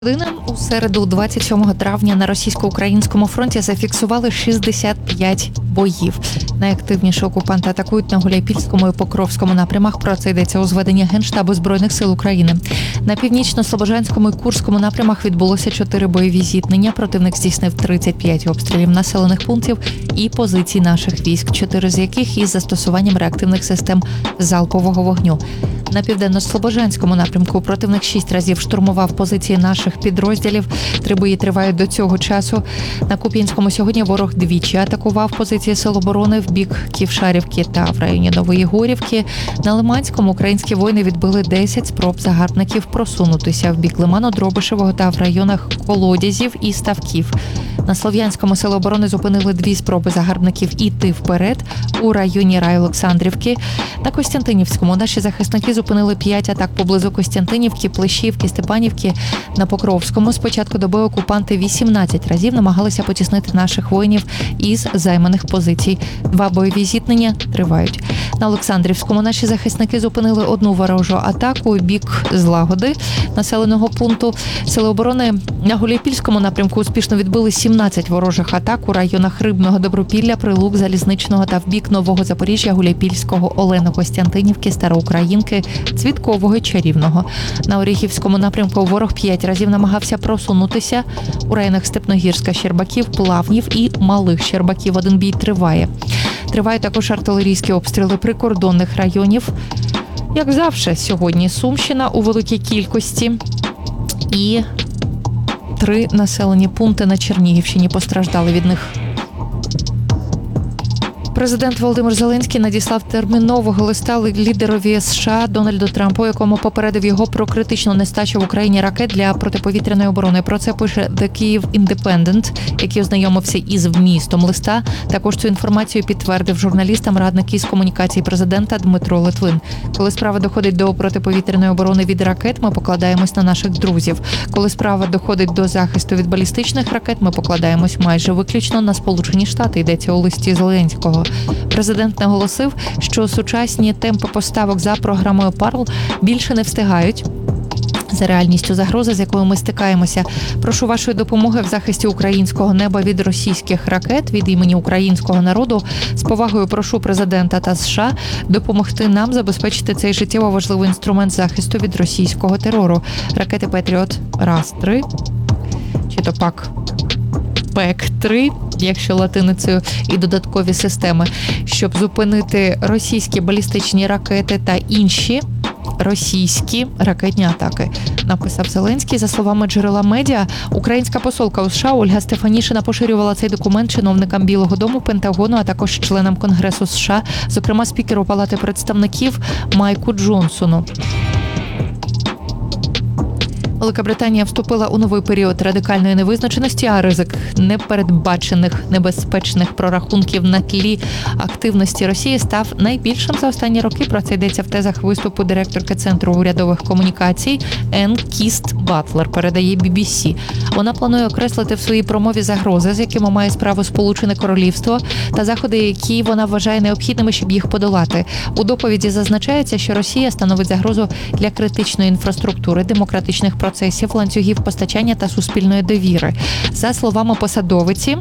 У середу, 27 травня, на російсько-українському фронті зафіксували 65 боїв. Найактивніше окупанти атакують на Гуляйпільському і Покровському напрямах. Про це йдеться у зведенні Генштабу Збройних сил України. На північно-слобожанському і Курському напрямах відбулося 4 бойові зіткнення. Противник здійснив 35 обстрілів населених пунктів і позицій наших військ, 4 з яких із застосуванням реактивних систем залпового вогню. На південно-слобожанському напрямку противник 6 разів штурмував позиції наших підрозділів. 3 бої тривають до цього часу. На Куп'янському сьогодні ворог двічі атакував позиції сил оборони в бік Ківшарівки та в районі Нової Горівки. На Лиманському українські воїни відбили 10 спроб загарбників просунутися в бік Лимано-Дробишевого та в районах Колодязів і Ставків. На Слов'янському сили оборони зупинили 2 спроби загарбників іти вперед у районі Рай-Олександрівки. На Костянтинівському наші захисники зупинили 5 атак поблизу Костянтинівки, Плещівки, Степанівки. На Покровському з початку доби окупанти 18 разів намагалися потіснити наших воїнів із займаних позицій. 2 бойові зіткнення тривають. На Олександрівському наші захисники зупинили 1 ворожу атаку у бік Злагоди населеного пункту. Сили оборони на Гуляйпільському напрямку успішно відбили 17 ворожих атак у районах Рибного, Добропілля, Прилук, Залізничного та в бік Нового Запоріжжя, Гуляйпільського, Олено-Костянтинівки, Староукраїнки, Цвіткового і Чарівного. На Оріхівському напрямку ворог 5 разів намагався просунутися у районах Степногірська, Щербаків, Плавнів і Малих Щербаків. 1 бій триває. Тривають також артилерійські обстріли прикордонних районів. Як завжди, сьогодні Сумщина у великій кількості і 3 населені пункти на Чернігівщині постраждали від них. Президент Володимир Зеленський надіслав термінового листа лідерові США Дональду Трампу, якому попередив його про критичну нестачу в Україні ракет для протиповітряної оборони. Про це пише The Kyiv Independent, який ознайомився із вмістом листа. Також цю інформацію підтвердив журналістам радник із комунікації президента Дмитро Литвин. Коли справа доходить до протиповітряної оборони від ракет, ми покладаємось на наших друзів. Коли справа доходить до захисту від балістичних ракет, ми покладаємось майже виключно на Сполучені Штати, йдеться у листі Зеленського. Президент наголосив, що сучасні темпи поставок за програмою ПАРЛ більше не встигають за реальністю загрози, з якою ми стикаємося. Прошу вашої допомоги в захисті українського неба від російських ракет. Від імені українського народу з повагою прошу президента та США допомогти нам забезпечити цей життєво важливий інструмент захисту від російського терору. Ракети Петріот РАС-3, чи то ПЕК-3, якщо латиницею, і додаткові системи, щоб зупинити російські балістичні ракети та інші російські ракетні атаки, написав Зеленський. За словами джерела медіа, українська посолка у США Ольга Стефанішина поширювала цей документ чиновникам Білого дому, Пентагону, а також членам Конгресу США, зокрема спікеру Палати представників Майку Джонсону. Велика Британія вступила у новий період радикальної невизначеності, а ризик непередбачених небезпечних прорахунків на тлі активності Росії став найбільшим за останні роки. Про це йдеться в тезах виступу директорки Центру урядових комунікацій Енн Кіст Батлер, передає BBC. Вона планує окреслити в своїй промові загрози, з якими має справу Сполучене Королівство, та заходи, які вона вважає необхідними, щоб їх подолати. У доповіді зазначається, що Росія становить загрозу для критичної інфраструктури, демократичних процесів, ланцюгів постачання та суспільної довіри. За словами посадовиці,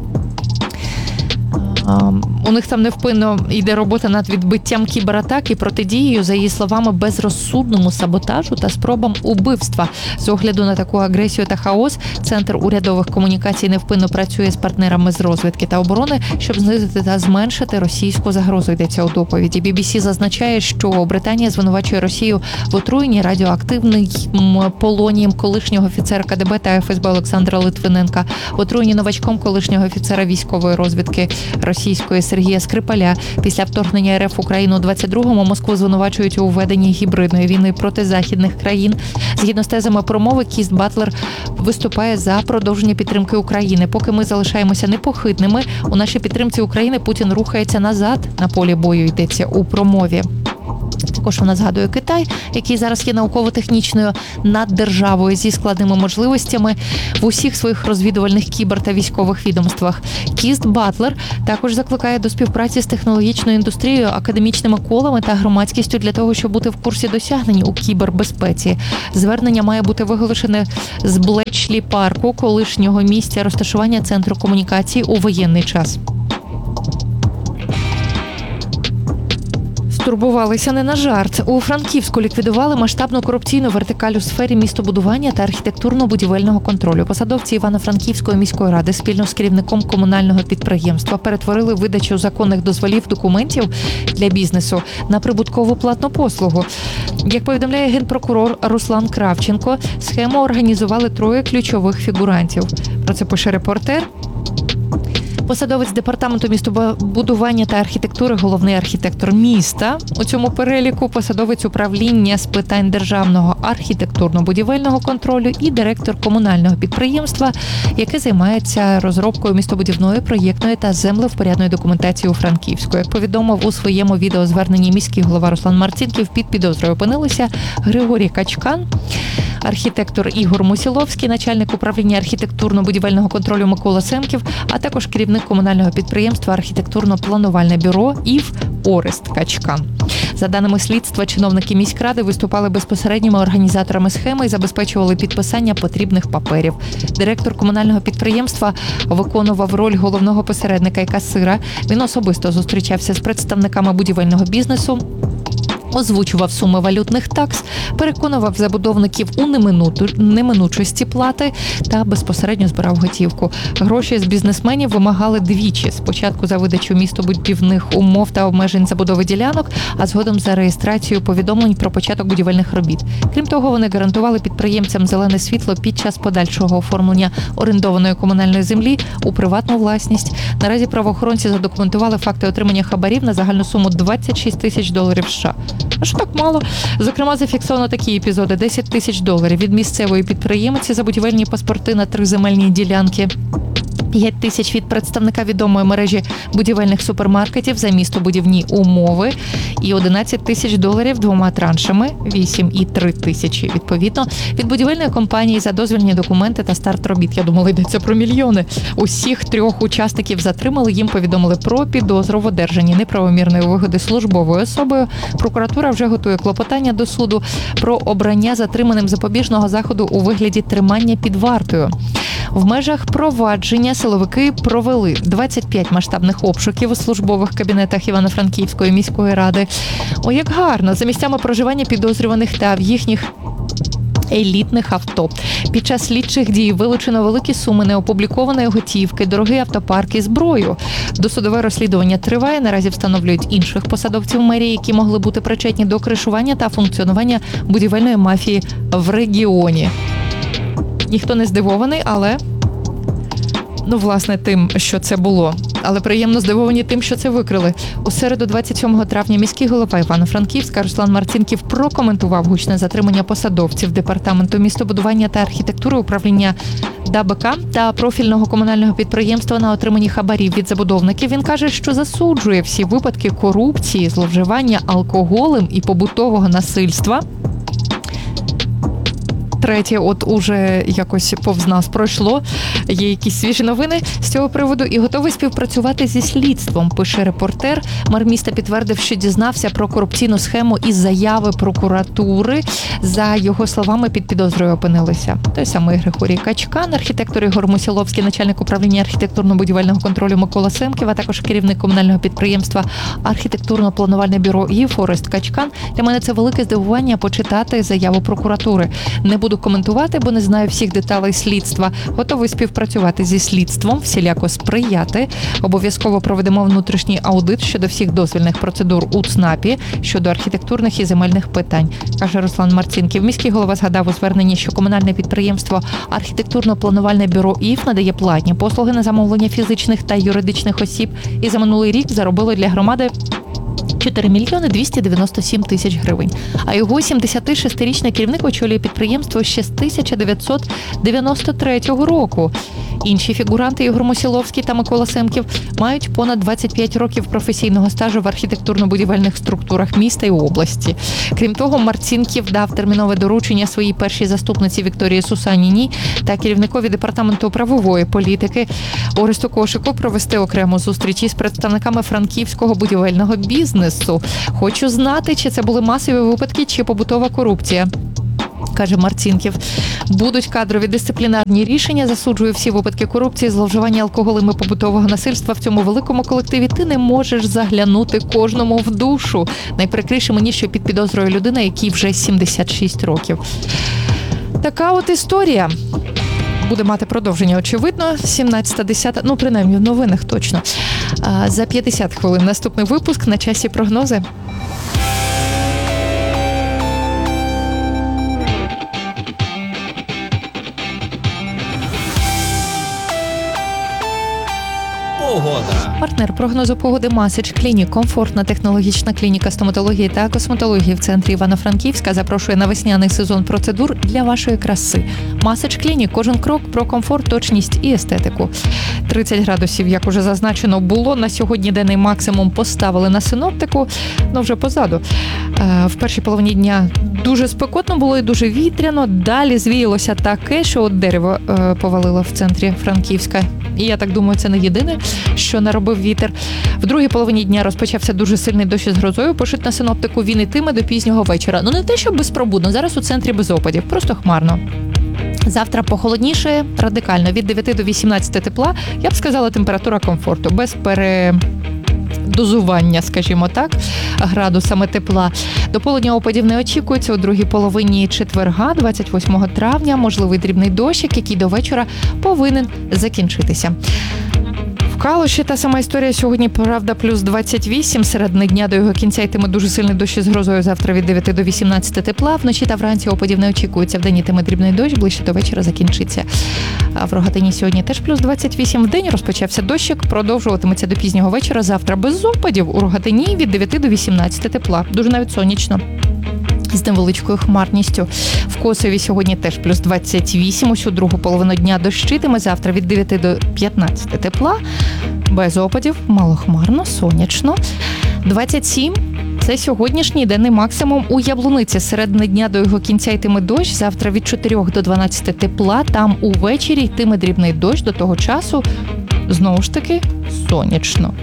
у них там невпинно йде робота над відбиттям кібератак і протидією, за її словами, безрозсудному саботажу та спробам убивства. З огляду на таку агресію та хаос, Центр урядових комунікацій невпинно працює з партнерами з розвідки та оборони, щоб знизити та зменшити російську загрозу, йдеться у доповіді. BBC зазначає, що Британія звинувачує Росію в отруєнні радіоактивним полонієм колишнього офіцера КДБ та ФСБ Олександра Литвиненка, в отруєнні новачком колишнього офіцера військової розвідки російської Сергія Скрипаля. Після вторгнення РФ в Україну у 22-му Москву звинувачують у введенні гібридної війни проти західних країн. Згідно з тезами промови, Кіст Батлер виступає за продовження підтримки України. Поки ми залишаємося непохитними у нашій підтримці України, Путін рухається назад на полі бою, йдеться у промові. Також вона згадує Китай, який зараз є науково-технічною наддержавою зі складними можливостями в усіх своїх розвідувальних кібер та військових відомствах. Кіст Батлер також закликає до співпраці з технологічною індустрією, академічними колами та громадськістю для того, щоб бути в курсі досягнень у кібербезпеці. Звернення має бути виголошене з Блечлі парку, колишнього місця розташування центру комунікацій у воєнний час. Турбувалися не на жарт. У Франківську ліквідували масштабну корупційну вертикаль у сфері містобудування та архітектурно-будівельного контролю. Посадовці Івано-Франківської міської ради спільно з керівником комунального підприємства перетворили видачу законних дозволів документів для бізнесу на прибуткову платну послугу. Як повідомляє генпрокурор Руслан Кравченко, схему організували 3 ключових фігурантів. Про це пише «Репортер». Посадовець департаменту містобудування та архітектури, головний архітектор міста. У цьому переліку посадовець управління з питань державного архітектурно-будівельного контролю і директор комунального підприємства, яке займається розробкою містобудівної, проєктної та землевпорядної документації у Франківську. Як повідомив у своєму відеозверненні міський голова Руслан Марцінків, під підозрою опинилися Григорій Качкан, архітектор Ігор Мусіловський, начальник управління архітектурно-будівельного контролю Микола Семків, а також керівник комунального підприємства архітектурно-планувальне бюро ІВ Орест Качкан. За даними слідства, чиновники міськради виступали безпосередніми організаторами схеми і забезпечували підписання потрібних паперів. Директор комунального підприємства виконував роль головного посередника і касира. Він особисто зустрічався з представниками будівельного бізнесу, озвучував суми валютних такс, переконував забудовників у неминучості плати та безпосередньо збирав готівку. Гроші з бізнесменів вимагали двічі. Спочатку за видачу містобудівних умов та обмежень забудови ділянок, а згодом за реєстрацію повідомлень про початок будівельних робіт. Крім того, вони гарантували підприємцям зелене світло під час подальшого оформлення орендованої комунальної землі у приватну власність. Наразі правоохоронці задокументували факти отримання хабарів на загальну суму $26 тисяч США. А що так мало? Зокрема, зафіксовано такі епізоди: $10 тисяч від місцевої підприємиці за будівельні паспорти на 3 земельні ділянки, 5 тисяч від представника відомої мережі будівельних супермаркетів за містобудівні умови і $11 тисяч 2 траншами, 8 і 3 тисячі, відповідно, від будівельної компанії за дозвільні документи та старт робіт. Я думала, йдеться про мільйони. Усіх 3 учасників затримали, їм повідомили про підозру в одержанні неправомірної вигоди службовою особою. Прокуратура вже готує клопотання до суду про обрання затриманим запобіжного заходу у вигляді тримання під вартою. В межах провадження силовики провели 25 масштабних обшуків у службових кабінетах Івано-Франківської міської ради. О, як гарно! За місцями проживання підозрюваних та в їхніх елітних авто. Під час слідчих дій вилучено великі суми неопублікованої готівки, дорогий автопарк і зброю. Досудове розслідування триває. Наразі встановлюють інших посадовців мерії, які могли бути причетні до кришування та функціонування будівельної мафії в регіоні. Ніхто не здивований, але, власне, тим, що це було. Але приємно здивовані тим, що це викрили. У середу, 27 травня, міський голова Івано-Франківська Руслан Марцінків прокоментував гучне затримання посадовців департаменту містобудування та архітектури управління ДАБК та профільного комунального підприємства на отриманні хабарів від забудовників. Він каже, що засуджує всі випадки корупції, зловживання алкоголем і побутового насильства. Третє, уже якось повз нас пройшло. Є якісь свіжі новини з цього приводу і готовий співпрацювати зі слідством, пише «Репортер». Мер міста підтвердив, що дізнався про корупційну схему із заяви прокуратури. За його словами, під підозрою опинилися той самий Григорій Качкан, архітектор Ігор Мусіловський, начальник управління архітектурно-будівельного контролю Микола Семків, а також керівник комунального підприємства архітектурно-планувальне бюро ІВ Орест Качкан. Для мене це велике здивування почитати заяву прокуратури. Не буду коментувати, бо не знаю всіх деталей слідства. Готовий співпрацювати зі слідством, всіляко сприяти. Обов'язково проведемо внутрішній аудит щодо всіх дозвільних процедур у ЦНАПі, щодо архітектурних і земельних питань, каже Руслан Марцінків. Міський голова згадав у зверненні, що комунальне підприємство архітектурно-планувальне бюро ІВ надає платні послуги на замовлення фізичних та юридичних осіб і за минулий рік заробило для громади 4 мільйони 297 тисяч гривень. А його 76-річний керівник очолює підприємство ще з 1993 року. Інші фігуранти Ігор Мосіловський та Микола Семків мають понад 25 років професійного стажу в архітектурно-будівельних структурах міста і області. Крім того, Марцінків дав термінове доручення своїй першій заступниці Вікторії Сусаніній та керівникові департаменту правової політики Оресту Кошику провести окрему зустріч із представниками франківського будівельного бізнесу. Хочу знати, чи це були масові випадки, чи побутова корупція. Каже Марцінків, будуть кадрові дисциплінарні рішення, засуджую всі випадки корупції, зловживання алкоголем і побутового насильства в цьому великому колективі. Ти не можеш заглянути кожному в душу. Найприкріше мені, що під підозрою людина, якій вже 76 років. Така от історія. Буде мати продовження, очевидно, 17:10, ну, принаймні, в новинах точно. За 50 хвилин наступний випуск, на часі прогнози. Погода. Партнер прогнозу погоди Масич Клінік, комфортна технологічна клініка стоматології та косметології в центрі Івано-Франківська запрошує на весняний сезон процедур для вашої краси. Масич Клінік, кожен крок про комфорт, точність і естетику. 30 градусів, як уже зазначено, було. На сьогодні денний максимум поставили на синоптику, но вже позаду. В першій половині дня дуже спекотно було і дуже вітряно. Далі звіялося таке, що от дерево повалило в центрі Франківська. І я так думаю, це не єдине, що наробив вітер. В другій половині дня розпочався дуже сильний дощ із грозою. Пишуть на синоптику, він ітиме до пізнього вечора. Ну не те, що безпробудно, зараз у центрі без опадів, просто хмарно. Завтра похолодніше, радикально, від 9 до 18 тепла. Я б сказала, температура комфорту, без дозування, скажімо так, градусами тепла. До полудня опадів не очікується. У другій половині четверга, 28 травня, можливий дрібний дощик, який до вечора повинен закінчитися. В Калуші та сама історія. Сьогодні, правда, плюс 28. Середини дня до його кінця йтиме дуже сильний дощ із грозою. Завтра від 9 до 18 тепла. Вночі та вранці опадів не очікується. Вдень йтиме дрібний дощ, ближче до вечора закінчиться. А в Рогатині сьогодні теж плюс 28. Вдень розпочався дощик, продовжуватиметься до пізнього вечора. Завтра без опадів. У Рогатині від 9 до 18 тепла. Дуже навіть сонячно. З невеличкою хмарністю. В Косові сьогодні теж плюс 28. Усю другу половину дня дощитиме. Завтра від 9 до 15 тепла. Без опадів, малохмарно, сонячно. 27. Це сьогоднішній денний максимум у Яблуниці. Середини дня до його кінця йтиме дощ. Завтра від 4 до 12 тепла. Там увечері йтиме дрібний дощ. До того часу, знову ж таки, сонячно.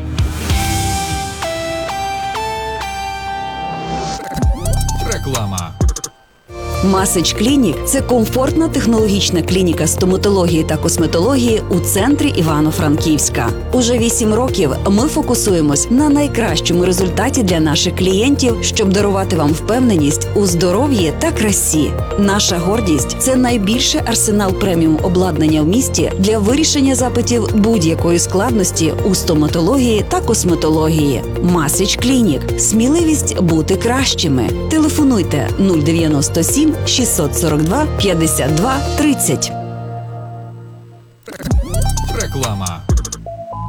Реклама. Масич Клінік – це комфортна технологічна клініка стоматології та косметології у центрі Івано-Франківська. Уже 8 років ми фокусуємось на найкращому результаті для наших клієнтів, щоб дарувати вам впевненість у здоров'ї та красі. Наша гордість – це найбільший арсенал преміум обладнання в місті для вирішення запитів будь-якої складності у стоматології та косметології. Масич Клінік – сміливість бути кращими. Телефонуйте 097 642 52 30. Реклама.